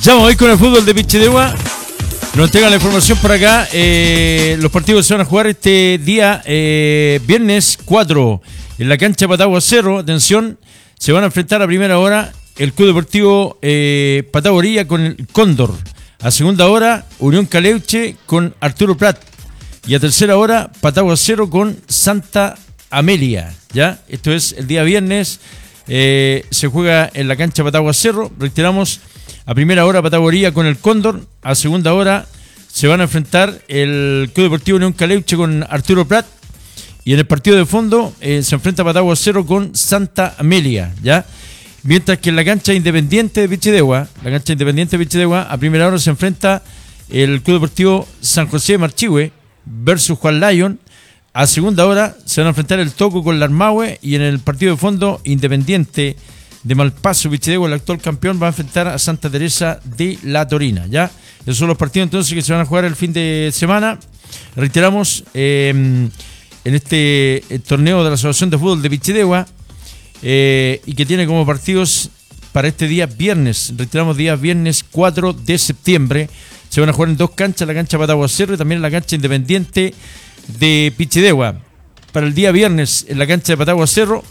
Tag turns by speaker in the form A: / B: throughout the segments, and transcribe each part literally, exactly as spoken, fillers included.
A: Ya vamos a ir con el fútbol de Pichidegua. Nos entregan la información por acá. Eh, los partidos se van a jugar este día, eh, viernes cuatro, en la cancha Patagua Cerro. Atención, se van a enfrentar a primera hora el Club Deportivo eh, Patagua Orilla con el Cóndor. A segunda hora, Unión Caleuche con Arturo Prat. Y a tercera hora, Patagua Cerro con Santa Amelia. ¿Ya? Esto es el día viernes. Eh, se juega en la cancha Patagua Cerro. Reiteramos, a primera hora Patagua Orilla con el Cóndor. A segunda hora se van a enfrentar el Club Deportivo Unión Caleuche con Arturo Prat. Y en el partido de fondo eh, se enfrenta Patagua Cerro con Santa Amelia, ¿ya? Mientras que en la cancha Independiente de Pichidegua, la cancha Independiente de Pichidegua, a primera hora se enfrenta el Club Deportivo San José de Marchihue versus Juan Lyon. A segunda hora se van a enfrentar el Toco con la Armahue. Y en el partido de fondo, Independiente de Malpaso, Pichidegua, el actual campeón, va a enfrentar a Santa Teresa de la Torina, ¿ya? Esos son los partidos entonces que se van a jugar el fin de semana. Reiteramos, eh, en este torneo de la Asociación de Fútbol de Pichidegua, eh, y que tiene como partidos para este día viernes, reiteramos, día viernes cuatro de septiembre, se van a jugar en dos canchas, la cancha Patagua Cerro y también en la cancha Independiente de Pichidegua. Para el día viernes en la cancha de Patagua Cerro,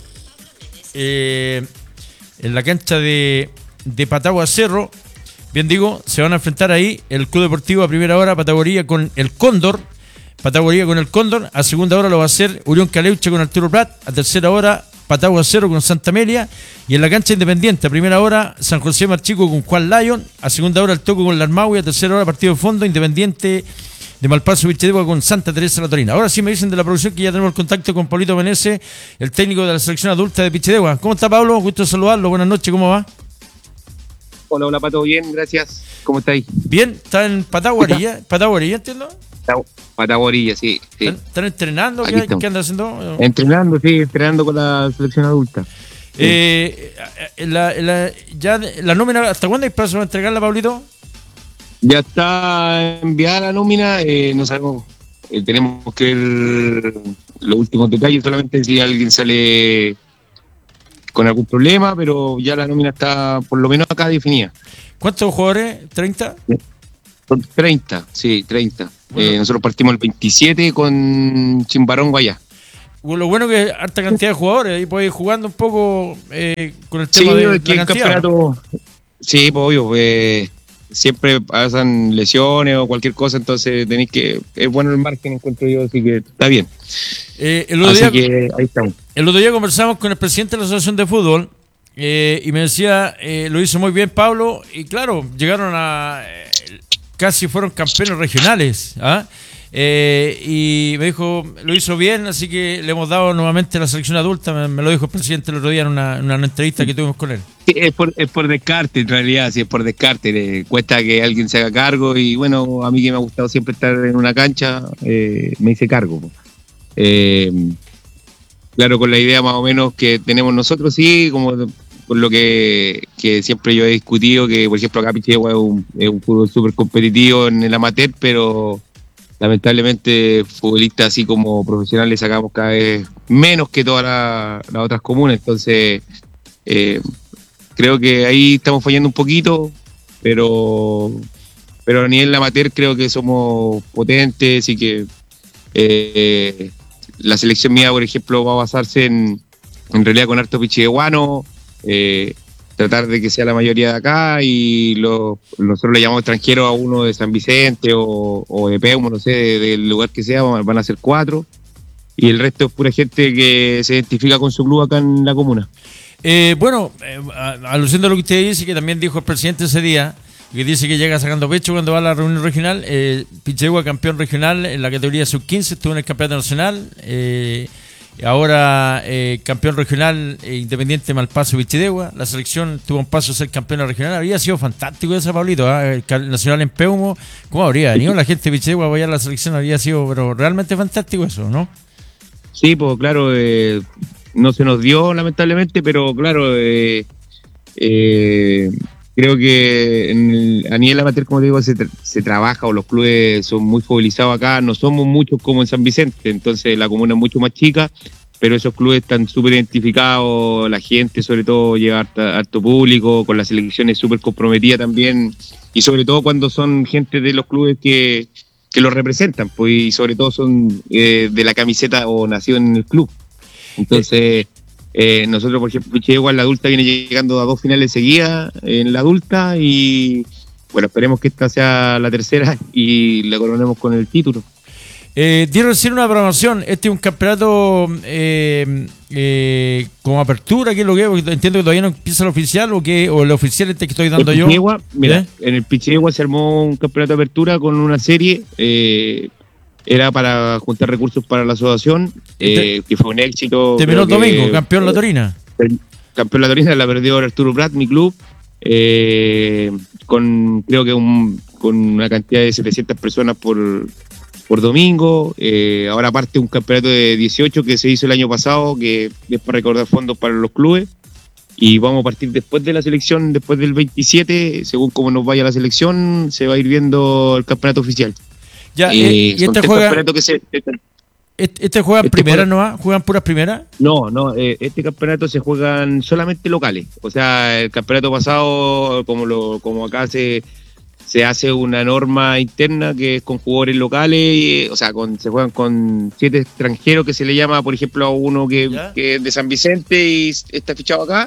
A: eh, en la cancha de, de Patagua Cerro, bien digo, se van a enfrentar ahí el Club Deportivo a primera hora, Patagua Orilla con el Cóndor. Patagua Orilla con el Cóndor. A segunda hora lo va a hacer Unión Caleuche con Arturo Prat. A tercera hora Patagua Cerro con Santa Amelia. Y en la cancha Independiente a primera hora San José Marchico con Juan Lyon. A segunda hora el Toco con la Armahue. A tercera hora partido de fondo Independiente de Malpaso Pichidegua con Santa Teresa de la Torina. Ahora sí me dicen de la producción que ya tenemos el contacto con Pablito Menezes, el técnico de la selección adulta de Pichidegua. ¿Cómo está, Pablo? Gusto saludarlo. Buenas noches, ¿cómo va?
B: Hola, hola, Pato, bien, gracias. ¿Cómo estáis?
A: Bien, está en Patagua Orilla, Patagua Orilla, ¿entiendo?
B: Patagua Orilla, sí. sí.
A: ¿Están, ¿Están entrenando? ¿Qué, ¿Qué andan haciendo?
B: Entrenando, sí, entrenando con la selección adulta.
A: Eh, sí. la, la, ya la nómina, ¿hasta cuándo hay plazo para entregarla, Pablito?
B: Ya está enviada la nómina, eh, no sabemos, eh, tenemos que ver los últimos detalles, solamente si alguien sale con algún problema, pero ya la nómina está por lo menos acá definida.
A: ¿Cuántos jugadores? ¿treinta?
B: treinta, sí, treinta.
A: Bueno.
B: Eh, nosotros partimos el veintisiete con Chimbarongo allá.
A: Lo bueno que hay harta cantidad de jugadores, ahí puede ir jugando un poco eh, con el tema
B: sí,
A: de, de
B: que
A: la
B: el
A: cantidad.
B: Campeonato, sí, pues obvio, eh, siempre pasan lesiones o cualquier cosa, entonces tenéis que, es bueno el margen, encuentro yo, así que está bien.
A: Eh, el otro
B: así
A: día,
B: que ahí estamos.
A: El otro día conversamos con el presidente de la Asociación de Fútbol eh, y me decía, eh, lo hizo muy bien Pablo, y claro, llegaron a, eh, casi fueron campeones regionales, ¿ah? Eh, y me dijo, lo hizo bien, así que le hemos dado nuevamente la selección adulta. Me, me lo dijo el presidente el otro día en una, en una entrevista que tuvimos con él.
B: Sí, es por, es por descarte, en realidad, sí, es por descarte. Le cuesta que alguien se haga cargo y bueno, a mí que me ha gustado siempre estar en una cancha, eh, me hice cargo. Eh, claro, con la idea más o menos que tenemos nosotros, sí, como con lo que, que siempre yo he discutido, que por ejemplo acá Pichidegua es un, es un fútbol súper competitivo en el amateur, pero lamentablemente futbolistas así como profesionales sacamos cada vez menos que todas la, las otras comunas, entonces eh, creo que ahí estamos fallando un poquito, pero pero a nivel amateur creo que somos potentes y que eh, la selección mía, por ejemplo, va a basarse en, en realidad con harto pichideguano, eh, tratar de que sea la mayoría de acá y lo, nosotros le llamamos extranjero a uno de San Vicente o, o de Peumo, no sé, de, del lugar que sea, van a ser cuatro y el resto es pura gente que se identifica con su club acá en la comuna.
A: Eh, bueno, eh, aluciendo a lo que usted dice, que también dijo el presidente ese día, que dice que llega sacando pecho cuando va a la reunión regional, eh, Pichidegua campeón regional en la categoría sub quince, estuvo en el campeonato nacional, eh, ahora eh, campeón regional eh, Independiente Malpaso Pichidegua. La selección tuvo un paso a ser campeona regional. Habría sido fantástico ese, Pablito, ¿eh? El nacional en Peumo, ¿cómo habría venido la gente de Pichidegua a apoyar a la selección? Habría sido pero realmente fantástico eso, ¿no?
B: Sí, pues claro, eh, no se nos dio lamentablemente, pero claro, eh, eh, creo que en el, a nivel amateur, como te digo, se, tra- se trabaja o los clubes son muy focalizados acá, no somos muchos como en San Vicente, entonces la comuna es mucho más chica pero esos clubes están súper identificados, la gente sobre todo lleva harto, harto público, con las selecciones súper comprometidas también, y sobre todo cuando son gente de los clubes que, que los representan, pues, y sobre todo son eh, de la camiseta o nacido en el club. Entonces, eh, nosotros, por ejemplo, Pichegua en la adulta viene llegando a dos finales seguidas en la adulta, y bueno, esperemos que esta sea la tercera y la coronemos con el título.
A: Eh, dieron recién una programación. Este es un campeonato eh, eh, con apertura, ¿qué es lo que es? Porque entiendo que todavía no empieza el oficial, o que o el oficial este que estoy dando yo.
B: Mira,
A: ¿Eh?
B: En el Pichegua se armó un campeonato de apertura con una serie, eh, era para juntar recursos para la asociación, eh, que fue un éxito.
A: Terminó el domingo, campeón La Torina.
B: Campeón La Torina la perdió Arturo Prat, mi club, eh, con creo que un, con una cantidad de setecientas personas por por domingo. Eh, ahora parte un campeonato de dieciocho que se hizo el año pasado, que es para recaudar fondos para los clubes, y vamos a partir después de la selección, después del veintisiete, según cómo nos vaya la selección, se va a ir viendo el campeonato oficial.
A: Ya, eh, y este juega,
B: que se,
A: este, este juega en este primera, juega, ¿no? ¿Juegan puras primeras?
B: No, no, eh, este campeonato se juegan solamente locales. O sea, el campeonato pasado, como lo como acá se... se hace una norma interna que es con jugadores locales, y, o sea, con, se juegan con siete extranjeros, que se le llama, por ejemplo, a uno que, que es de San Vicente y está fichado acá,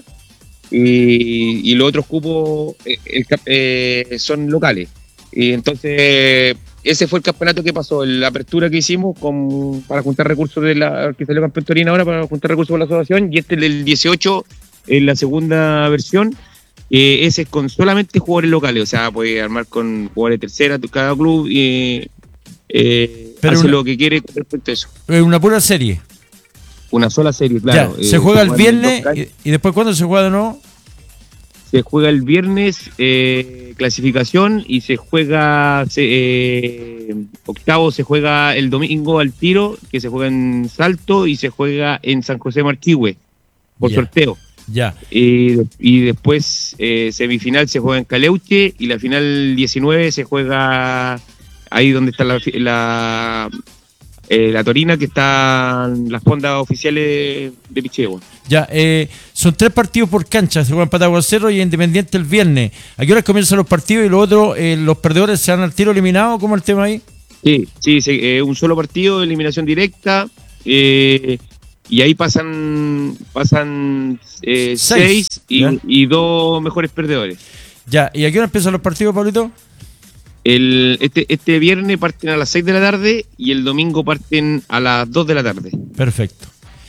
B: y, y los otros cupos eh, el, eh, son locales. Y entonces, ese fue el campeonato que pasó, la apertura que hicimos con, para juntar recursos de la que salió campeón Torino ahora, para juntar recursos para la asociación, y este del dieciocho, en la segunda versión. Eh, ese es con solamente jugadores locales, o sea, puede armar con jugadores de tercera, cada club eh, eh, hace una, lo que quiere con respecto a eso.
A: Una pura serie.
B: Una sola serie, claro.
A: Ya, se eh, juega se el viernes y, y después ¿cuándo se juega de nuevo?
B: Se juega el viernes eh, clasificación, y se juega se, eh, octavo, se juega el domingo al tiro, que se juega en Salto, y se juega en San José Marquihue por yeah. sorteo.
A: Ya.
B: Y, y después eh, semifinal se juega en Caleuche, y la final diecinueve se juega ahí donde está la la, eh, la Torina, que están las fondas oficiales de, de Pichegua.
A: Ya, eh, son tres partidos por cancha, se juegan Patagua Cerro y Independiente el viernes. ¿A qué hora comienzan los partidos y los otros, eh, los perdedores se van al tiro eliminados? ¿Cómo es el tema ahí?
B: Sí, sí, sí eh, un solo partido, eliminación directa, eh, y ahí pasan pasan eh, seis, seis y, y dos mejores perdedores.
A: Ya, ¿y a qué hora empiezan los partidos, Pablito?
B: El, este, este viernes parten a las seis de la tarde y el domingo parten a las dos de la tarde.
A: Perfecto.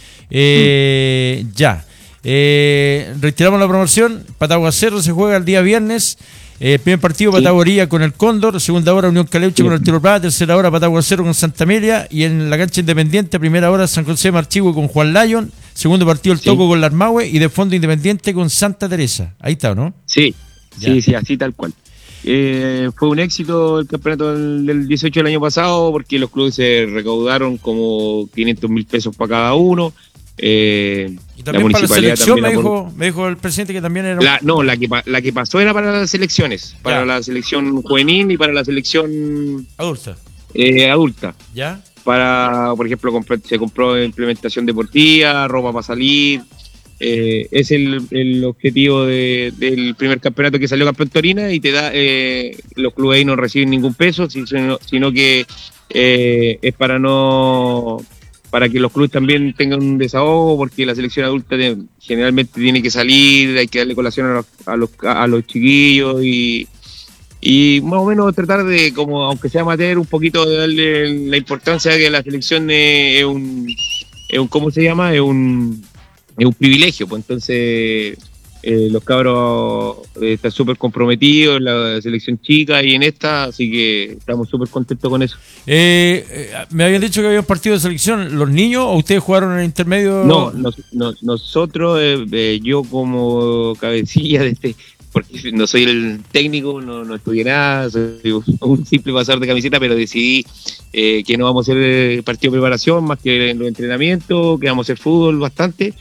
A: Eh, mm. Ya. Eh, retiramos la promoción. Patagua Cerro se juega el día viernes. Eh, primer partido, sí. Patagoría con el Cóndor. Segunda hora, Unión Caleuche sí. con el Tiro Plata. Tercera hora, Patagua Cerro con Santa Amelia. Y en la cancha Independiente, primera hora, San José Marchihue con Juan Lyon. Segundo partido, el sí. Toco con la Armahue. Y de fondo, Independiente con Santa Teresa. Ahí está, ¿no?
B: Sí, ya. sí, sí, así tal cual. Eh, fue un éxito el campeonato del, del dieciocho del año pasado, porque los clubes se recaudaron como quinientos mil pesos para cada uno. Eh,
A: y también la para la selección, me dijo, me dijo el presidente que también era...
B: La, no, la que, la que pasó era para las selecciones, para ya. la selección juvenil y para la selección
A: adulta.
B: Eh, adulta.
A: ¿Ya?
B: Para, por ejemplo, se compró implementación deportiva, ropa para salir. Eh, es el, el objetivo de, del primer campeonato que salió campeón Torina, y te da eh, los clubes ahí no reciben ningún peso, sino, sino que eh, es para no para que los clubes también tengan un desahogo, porque la selección adulta de, generalmente tiene que salir, hay que darle colación a los, a los, a los chiquillos, y, y más o menos tratar de, como aunque sea amateur, un poquito de darle la importancia de que la selección es, es un, es un ¿cómo se llama? Es un es un privilegio, pues entonces eh, los cabros eh, están súper comprometidos en la selección chica y en esta, así que estamos súper contentos con eso.
A: Eh, eh, me habían dicho que había un partido de selección, ¿los niños o ustedes jugaron en el intermedio?
B: No, nos, nos, nosotros, eh, eh, yo como cabecilla de este, porque no soy el técnico, no, no estudié nada, soy un simple pasador de camiseta, pero decidí eh, que no vamos a hacer partido de preparación más que en los entrenamientos, que vamos a hacer fútbol bastante.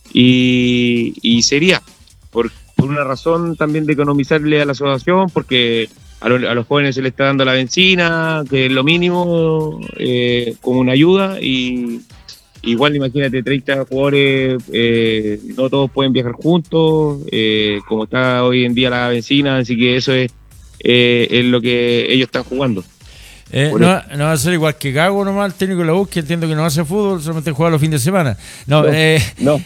B: Y, y sería por, por una razón también de economizarle a la asociación, porque a, lo, a los jóvenes se les está dando la benzina, que es lo mínimo, eh, como una ayuda, y, igual imagínate, treinta jugadores, eh, no todos pueden viajar juntos, eh, como está hoy en día la benzina, así que eso es, eh, es lo que ellos están jugando.
A: Eh, no, no va a ser igual que Gago nomás, el técnico de la U, que entiendo que no hace fútbol, solamente juega los fines de semana. No,
B: no.
A: eh,
B: no.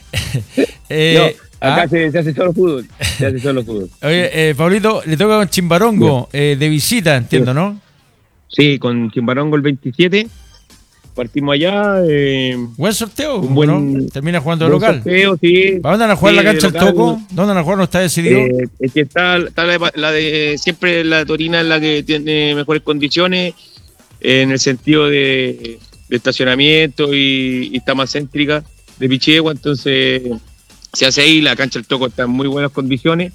A: eh,
B: no acá
A: ah,
B: se, se hace solo fútbol. Se hace solo fútbol.
A: Oye, eh, Pablito, le toca con Chimbarongo, eh, de visita, entiendo,
B: sí.
A: ¿no?
B: Sí, con Chimbarongo el veintisiete. Partimos allá. Eh,
A: buen sorteo,
B: un buen,
A: ¿no? Termina jugando de
B: buen
A: local.
B: Sorteo, sí.
A: ¿Para dónde van a jugar
B: sí,
A: la cancha
B: del
A: del Toco? ¿Dónde van a jugar? ¿No está decidido?
B: Eh, es que está, está la, la de siempre la Torina es la que tiene mejores condiciones eh, en el sentido de, de estacionamiento y, y está más céntrica de Pichegua, entonces se hace ahí. La cancha del Toco está en muy buenas condiciones,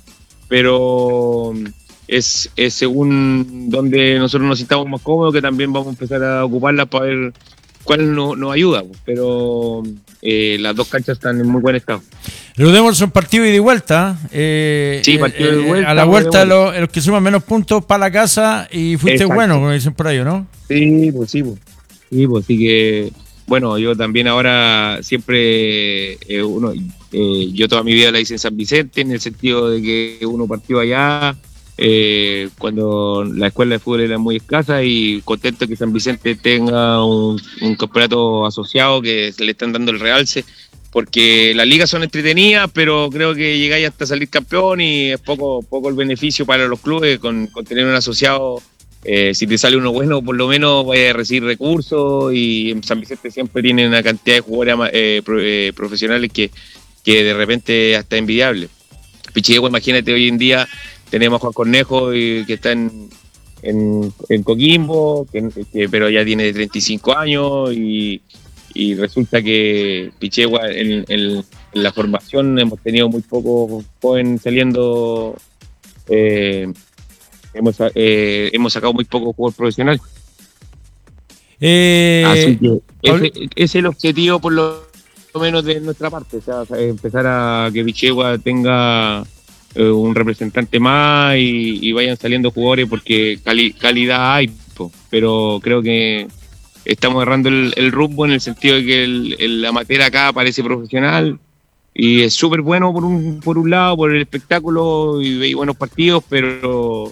B: pero es, es según donde nosotros nos sintamos más cómodos, que también vamos a empezar a ocuparla para ver cuál nos, nos ayuda, pero eh, las dos canchas están en muy buen estado.
A: Los demos son partido ida y vuelta. Eh,
B: sí, partido
A: eh,
B: de vuelta.
A: A la vuelta, los, los que suman menos puntos para la casa y fuiste Exacto. bueno, como dicen por ahí, ¿no?
B: Sí, pues sí, pues. Sí, pues sí que, bueno, yo también ahora siempre, eh, uno, eh, yo toda mi vida la hice en San Vicente, en el sentido de que uno partió allá, Eh, cuando la escuela de fútbol era muy escasa, y contento que San Vicente tenga un, un campeonato asociado que le están dando el realce, porque las ligas son entretenidas, pero creo que llegáis hasta salir campeón y es poco, poco el beneficio para los clubes con, con tener un asociado. Eh, si te sale uno bueno, por lo menos vaya a recibir recursos, y en San Vicente siempre tienen una cantidad de jugadores eh, pro, eh, profesionales que, que de repente hasta envidiable. Pichegua, imagínate, hoy en día tenemos a Juan Cornejo, y, que está en, en, en Coquimbo, que, que, pero ya tiene treinta y cinco años, y, y resulta que Pichegua en, en, en la formación hemos tenido muy pocos jóvenes saliendo, eh, hemos, eh, hemos sacado muy pocos jugadores profesionales.
A: Eh,
B: Así que ese, ese es el objetivo, por lo menos de nuestra parte, o sea, empezar a que Pichegua tenga un representante más y, y vayan saliendo jugadores, porque cali, calidad hay, po, pero creo que estamos errando el, el rumbo, en el sentido de que el, el amateur acá parece profesional y es súper bueno por un, por un lado, por el espectáculo y, y buenos partidos, pero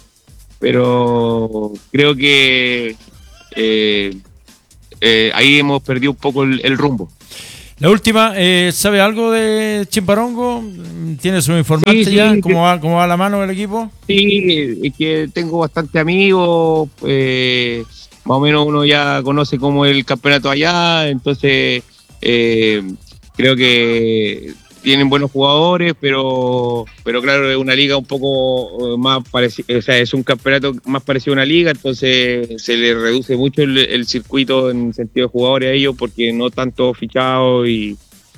B: pero creo que eh, eh, ahí hemos perdido un poco el, el rumbo.
A: La última, eh, ¿sabe algo de Chimbarongo? ¿Tiene su informante sí, sí, ya? ¿Cómo, que, va, ¿Cómo va la mano del equipo?
B: Sí, es que tengo bastante amigos, eh, más o menos uno ya conoce cómo es el campeonato allá, entonces eh, creo que tienen buenos jugadores, pero pero claro, es una liga un poco más parecida, o sea, es un campeonato más parecido a una liga, entonces se le reduce mucho el, el circuito en sentido de jugadores a ellos, porque no tanto fichados, y,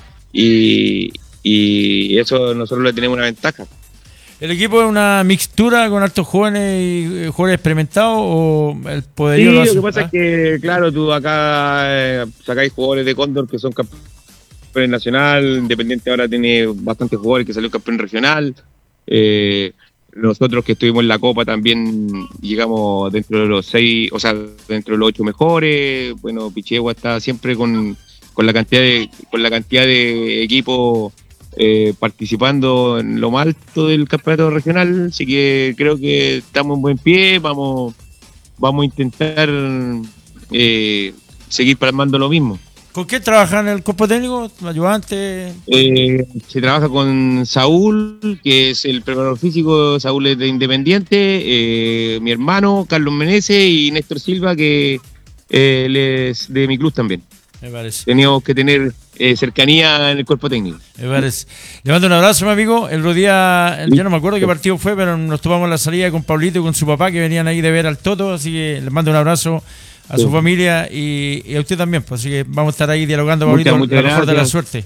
B: y, y eso nosotros le tenemos una ventaja.
A: ¿El equipo es una mixtura con altos jóvenes y jugadores experimentados, o el poderío
B: sí,
A: lo hace?
B: Lo que pasa
A: ¿Ah?
B: es que, claro, tú acá eh, sacáis jugadores de Cóndor que son campeones nacional, Independiente ahora tiene bastantes jugadores que salió campeón regional, eh, nosotros que estuvimos en la Copa también llegamos dentro de los seis, o sea, dentro de los ocho mejores. Bueno, Pichegua está siempre con, con la cantidad de con la cantidad de equipos eh, participando en lo más alto del campeonato regional, así que creo que estamos en buen pie, vamos, vamos a intentar eh, seguir plasmando lo mismo.
A: ¿Con qué trabajan el cuerpo técnico? ¿Ayudante?
B: Eh, se trabaja con Saúl, que es el preparador físico. Saúl es de Independiente, eh, mi hermano Carlos Meneses, y Néstor Silva, que eh, él es de mi club también.
A: Me parece.
B: Teníamos que tener eh, cercanía en el cuerpo técnico.
A: Me parece. Le mando un abrazo, mi amigo. El otro día, yo no me acuerdo qué partido fue, pero nos tomamos la salida con Pablito y con su papá, que venían ahí de ver al Toto, así que les mando un abrazo a su sí. familia y, y a usted también, pues, así que vamos a estar ahí dialogando, Pablito, muchas, muchas la mejor de la suerte.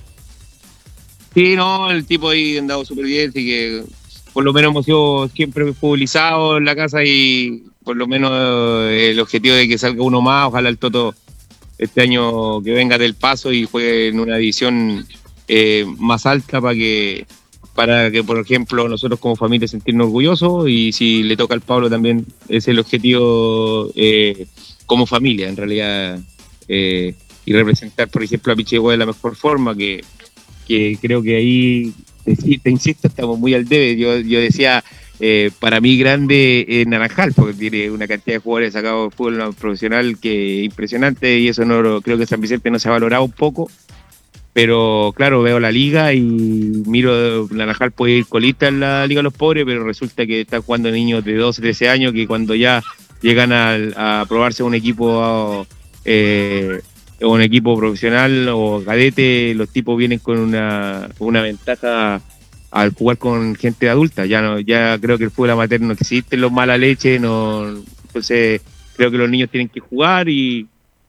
B: Sí, no, el tipo ahí ha andado súper bien, así que por lo menos hemos sido siempre futbolizados en la casa, y por lo menos eh, el objetivo de que salga uno más. Ojalá el Toto este año que venga del Paso y juegue en una división eh, más alta, para que para que, por ejemplo, nosotros como familia sentirnos orgullosos, y si le toca al Pablo también es el objetivo eh, como familia, en realidad, eh, y representar, por ejemplo, a Pichilehua de la mejor forma, que, que creo que ahí, te, te insisto, estamos muy al debe. Yo, yo decía, eh, para mí grande es Naranjal, porque tiene una cantidad de jugadores sacados de fútbol profesional que es impresionante, y eso no lo, creo que San Vicente no se ha valorado un poco. Pero claro, veo la liga y miro, Naranjal puede ir colista en la Liga de los Pobres, pero resulta que están jugando niños de doce, trece años que cuando ya llegan a, a probarse un equipo eh, un equipo profesional o cadete, los tipos vienen con una, una ventaja al jugar con gente adulta. Ya no, ya creo que el fútbol amateur no existe, los mala leche, no, entonces creo que los niños tienen que jugar y,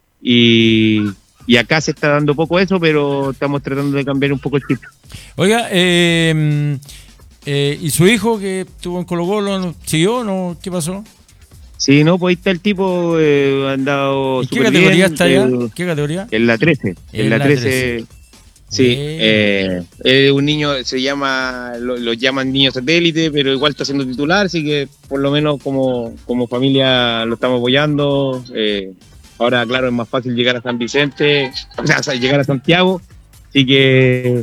B: y Y acá se está dando poco eso, pero estamos tratando de cambiar un poco el chip.
A: Oiga, eh, eh, ¿y su hijo que estuvo en Colo-Colo, siguió o no? ¿Qué pasó?
B: Sí, no, pues ahí está el tipo, eh, ha andado
A: ¿En qué categoría
B: bien,
A: está allá?
B: eh,
A: ¿Qué categoría?
B: En la trece. En, en la trece.
A: trece.
B: Sí,
A: Eh.
B: eh, eh, un niño, se llama, lo, lo llaman niño satélite, pero igual está siendo titular, así que por lo menos como, como familia lo estamos apoyando. Eh, ahora, claro, es más fácil llegar a San Vicente, o sea, llegar a Santiago, así que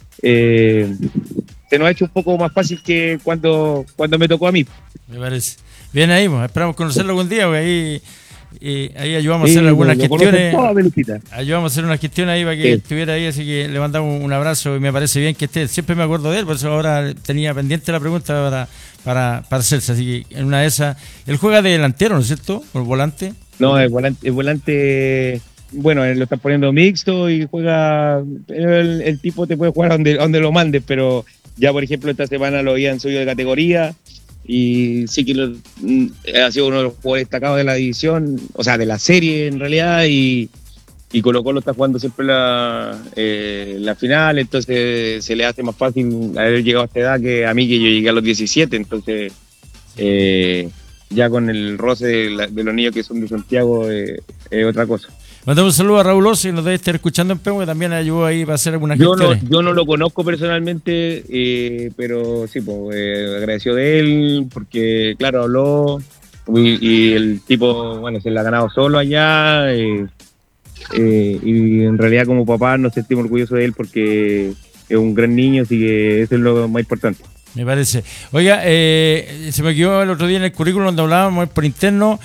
B: eh, se nos ha hecho un poco más fácil que cuando, cuando me tocó a mí.
A: Me parece. Bien ahí, pues, esperamos conocerlo algún día, porque ahí, y, ahí ayudamos
B: Sí,
A: a hacer algunas
B: lo
A: gestiones.
B: toda, Beluquita.
A: Ayudamos a hacer unas gestiones ahí para que
B: Sí.
A: estuviera ahí, así que le mandamos un abrazo y me parece bien que esté. Siempre me acuerdo de él, por eso ahora tenía pendiente la pregunta para, para, para hacerse. Así que en una de esas, él juega de delantero, ¿no es cierto? Por volante.
B: No, el volante, el volante, bueno, lo están poniendo mixto y juega, el, el tipo te puede jugar donde, donde lo mandes, pero ya por ejemplo esta semana lo habían subido de categoría y sí que lo, mm, ha sido uno de los jugadores destacados de la división, o sea, de la serie en realidad, y, y Colo Colo está jugando siempre la, eh, la final, entonces se le hace más fácil haber llegado a esta edad que a mí, que yo llegué a los diecisiete, entonces... Eh, ya con el roce de, la, de los niños que son de Santiago es eh, otra cosa.
A: Mandamos un saludo a Raúl Osi, nos debe estar escuchando en Pemo, que también ayudó ahí para hacer algunas
B: Yo no,
A: gestiones.
B: yo no lo conozco personalmente, eh, pero sí, pues eh, agradeció de él, porque claro, habló y, y el tipo, bueno, se la ha ganado solo allá, eh, eh, y en realidad como papá nos sentimos orgullosos de él porque es un gran niño, así que eso es lo más importante.
A: Me parece. Oiga, eh, se me quedó el otro día en el currículum donde hablábamos por interno,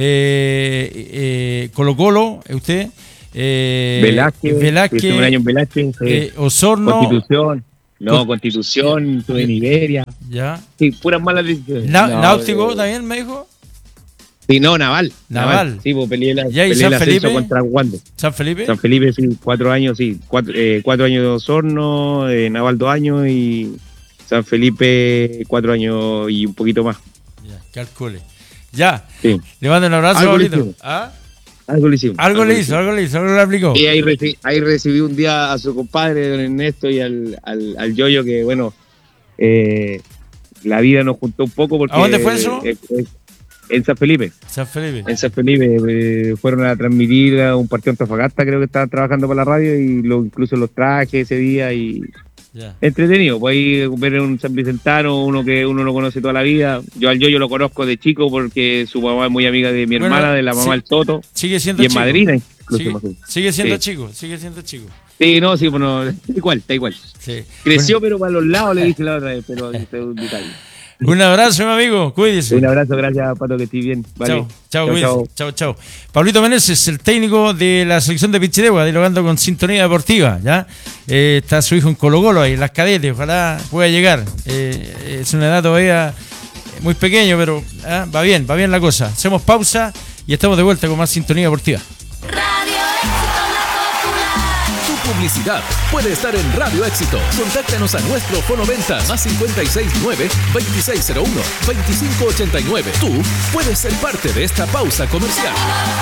A: eh, eh, Colo Colo, usted, eh,
B: Velázquez,
A: Velázquez,
B: un año en Velázquez,
A: eh, Osorno,
B: Constitución, no,
A: Con-
B: Constitución, estuve en Iberia,
A: ya,
B: sí, puras malas decisiones.
A: Na-
B: No,
A: Náutico
B: eh,
A: también me dijo,
B: Sí, no, Naval.
A: Naval.
B: Sí, pues peleé, la,
A: Ya, ¿y
B: peleé
A: San
B: el ascenso
A: Felipe?
B: contra Wander.
A: San Felipe,
B: San Felipe, sí, cuatro años, sí. Cuatro, eh, cuatro años de Osorno, eh, Naval dos años y San Felipe cuatro años y un poquito más.
A: ya, calcule, ya,
B: Sí.
A: le mando un abrazo,
B: Algo le
A: Pablito.
B: hicimos.
A: ¿Ah?
B: Algo le hicimos.
A: Algo le hizo, algo le hizo, algo le aplicó.
B: Y ahí, reci- ahí recibí un día a su compadre, don Ernesto, y al, al, al Yoyo, que bueno, eh, la vida nos juntó un poco porque...
A: ¿A dónde fue eso?
B: eh, eh, en San Felipe.
A: San Felipe.
B: En San Felipe eh, fueron a transmitir a un partido en Antofagasta, creo que estaban trabajando para la radio, y lo, incluso los trajes ese día, y
A: Ya.
B: entretenido, pues ahí ver un San Vicentano, uno que uno lo conoce toda la vida. Yo al Yoyo lo conozco de chico porque su mamá es muy amiga de mi
A: Bueno,
B: hermana, de la mamá
A: sí.
B: del Toto,
A: Sigue siendo
B: y en
A: chico.
B: madrina incluso.
A: Sigue,
B: más o menos.
A: sigue siendo
B: Sí.
A: chico, sigue siendo chico.
B: Sí, no, sí, bueno, está igual, está igual.
A: Sí.
B: Creció, pero para los lados, le dije la otra vez, pero ese es un detalle.
A: Un abrazo, mi amigo, cuídese.
B: Un abrazo, gracias, Pato, que estés bien. Vale.
A: Chao, chao,
B: Chao,
A: cuídese.
B: chao.
A: Chao, chao. Pablito Meneses, el técnico de la selección de Pichilehua, dialogando con Sintonía Deportiva, ¿ya? Eh, está su hijo en Colo Colo ahí, en las cadetes, ojalá pueda llegar. Eh, es una edad todavía muy pequeño, pero ah, va bien, va bien la cosa. Hacemos pausa y estamos de vuelta con más Sintonía Deportiva.
C: Radio Éxito La Popular.
D: Tu publicidad puede estar en Radio Éxito. Contáctanos a nuestro fono ventas más cinco seis nueve, veintiséis cero uno, veinticinco ochenta y nueve. Tú puedes ser parte de esta pausa comercial.